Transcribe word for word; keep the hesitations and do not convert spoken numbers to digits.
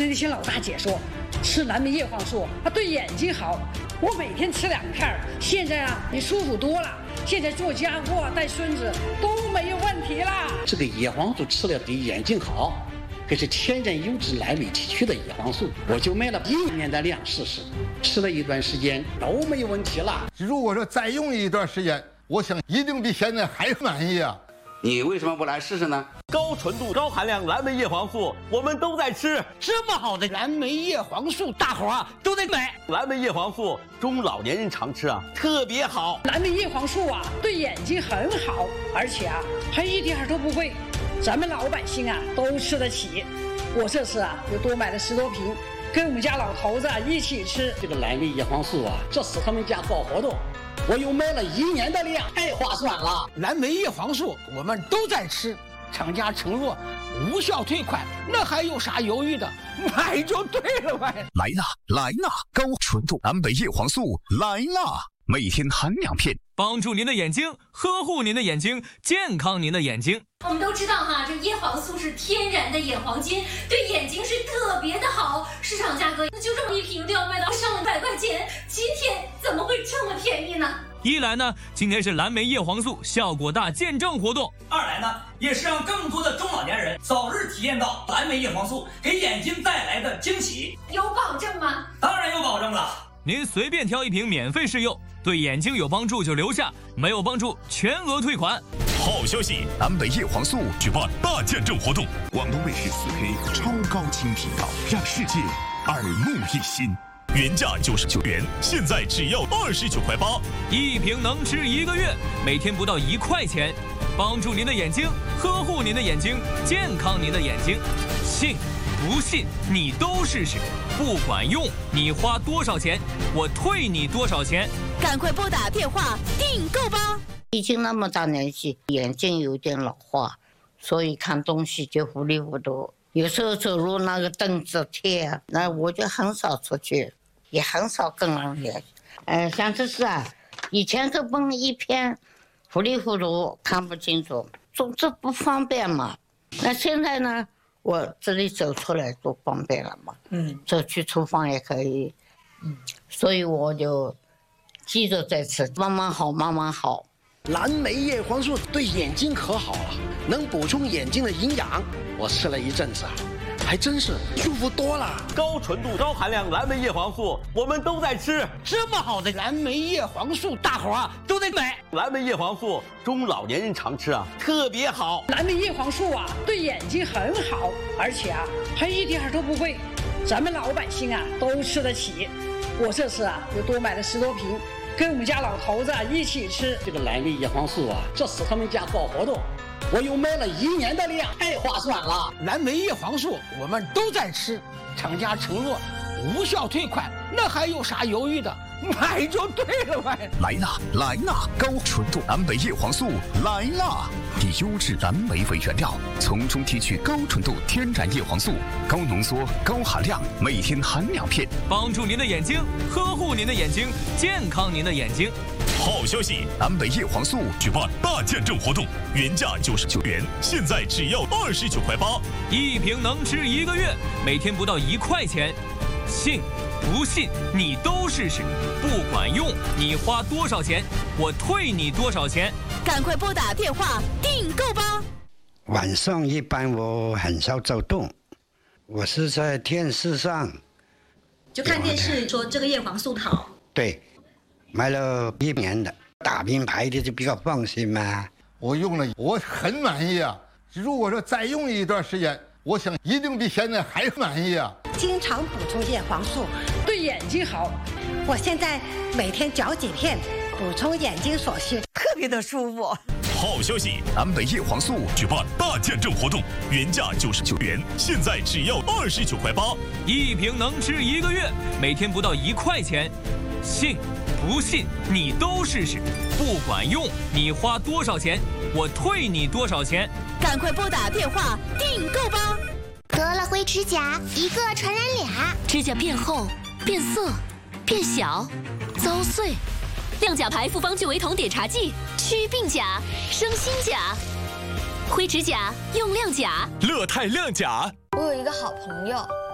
那些老大姐说，吃蓝莓叶黄素它对眼睛好，我每天吃两片，现在啊你舒服多了，现在做家务啊带孙子都没有问题啦。 这个叶黄素吃了对眼睛好，可是天然优质蓝莓提取的叶黄素，我就买了一年的量试试，吃了一段时间都没有问题了。 如果说再用一段时间，我想一定比现在还满意啊！ 你为什么不来试试呢？ 高纯度、高含量蓝莓叶黄素，我们都在吃。 这么好的蓝莓叶黄素，大伙儿啊都得买。 蓝莓叶黄素中老年人常吃啊，特别好。 蓝莓叶黄素啊，对眼睛很好，而且啊还一点都不贵，咱们老百姓啊都吃得起。我这次啊又多买了十多瓶，跟我们家老头子啊一起吃。 这个蓝莓叶黄素啊，这次他们家搞活动，我又买了一年的量，太划算了。 蓝莓叶黄素我们都在吃，厂家承诺无效退款，那还有啥犹豫的？买就对了呗！ 来啦来啦，高纯度蓝莓叶黄素来啦！每天含两片， 帮助您的眼睛，呵护您的眼睛，健康您的眼睛。 我们都知道哈，这叶黄素是天然的眼黄金，对眼睛是特别的好。市场价格那就这么一瓶都要卖到上百块钱，今天怎么会这么便宜呢？ 一来呢，今天是蓝莓叶黄素效果大见证活动； 二来呢，也是让更多的中老年人早日体验到蓝莓叶黄素给眼睛带来的惊喜。 有保证吗？ 当然有保证了。 您随便挑一瓶免费试用，对眼睛有帮助就留下，没有帮助全额退款。 好消息，蓝莓叶黄素举办大见证活动，广东卫视四 K 超高清频道，让世界耳目一新。原价九十九元，现在只要二十九块八， 一瓶能吃一个月，每天不到一块钱，帮助您的眼睛，呵护您的眼睛，健康您的眼睛。信不信你都试试，不管用你花多少钱，我退你多少钱。 赶快拨打电话订购吧。 已经那么大年纪，眼睛有点老化，所以看东西就糊里糊涂。有时候走路那个凳子贴，那我就很少出去，也很少跟人联系。呃，像这是啊，以前这崩一片，糊里糊涂看不清楚，总之不方便嘛。那现在呢，我这里走出来多方便了嘛，嗯，走去厨房也可以，嗯，所以我就记着在吃，慢慢好，慢慢好。 蓝莓叶黄素对眼睛可好了，能补充眼睛的营养。我吃了一阵子啊，还真是舒服多了。 高纯度、高含量蓝莓叶黄素，我们都在吃。 这么好的蓝莓叶黄素，大伙儿啊都得买。 蓝莓叶黄素中老年人常吃啊，特别好。 蓝莓叶黄素啊，对眼睛很好，而且啊还一点都不贵，咱们老百姓啊都吃得起。我这次啊又多买了十多瓶，跟我们家老头子啊一起吃。 这个蓝莓叶黄素啊，这次他们家搞活动，我又买了一年的量，太划算了。 蓝莓叶黄素我们都在吃，厂家承诺无效退款，那还有啥犹豫的？买就对了呗！ 来啦来啦，高纯度蓝莓叶黄素来啦！以优质蓝莓为原料，从中提取高纯度天然叶黄素，高浓缩、高含量，每天含两片， 帮助您的眼睛，呵护您的眼睛，健康您的眼睛。 好消息，蓝莓叶黄素举办大见证活动，原价九十九元，现在只要二十九块八， 一瓶能吃一个月，每天不到一块钱。信不信你都试试，不管用你花多少钱，我退你多少钱。 赶快拨打电话订购吧。 晚上一般我很少走动，我是在电视上就看电视说这个叶黄素好。 对，买了一年的大品牌的就比较放心嘛。 我用了，我很满意啊。如果说再用一段时间，我想一定比现在还满意啊。 经常补充叶黄素， 对眼睛好。 我现在每天嚼几片，补充眼睛所需，特别的舒服。 好消息，蓝莓叶黄素举办大见证活动，原价九十九元，现在只要二十九块八， 一瓶能吃一个月，每天不到一块钱。信不信你都试试，不管用你花多少钱，我退你多少钱。 赶快拨打电话订购吧。 得了灰指甲，一个传染俩， 指甲变厚、变色、变小、遭碎。亮甲牌复方聚维酮碘茶剂，祛病甲，生新甲。灰指甲用亮甲， 乐泰亮甲。 我有一个好朋友，